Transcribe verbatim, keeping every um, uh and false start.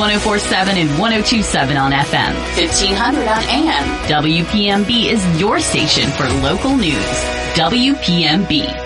one oh four point seven and one oh two point seven on F M. fifteen hundred on A M. W P M B is your station for local news. W P M B.